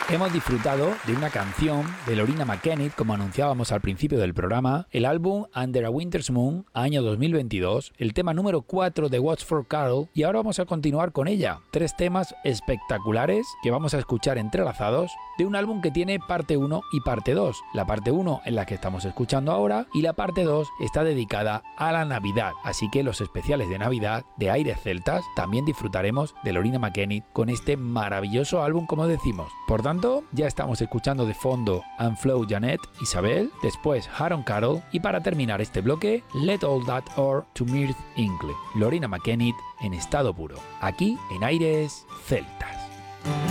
Hemos disfrutado de una canción de Loreena McKennitt, como anunciábamos al principio del programa, el álbum Under a Winter's Moon, año 2022, el tema número 4 de Watch for Carol, y ahora vamos a continuar con ella. 3 temas espectaculares que vamos a escuchar entrelazados de un álbum que tiene parte 1 y parte 2. La parte 1 en la que estamos escuchando ahora y la parte 2 está dedicada a la Navidad. Así que los especiales de Navidad de Aires Celtas también disfrutaremos de Loreena McKennitt con este maravilloso álbum, como decimos. Por tanto, ya estamos escuchando de fondo Unflow Janet, Isabel, después Harold Carroll y para terminar este bloque, Let All That O'er to Mirth Ingle, Loreena McKennitt en estado puro, aquí en Aires Celtas.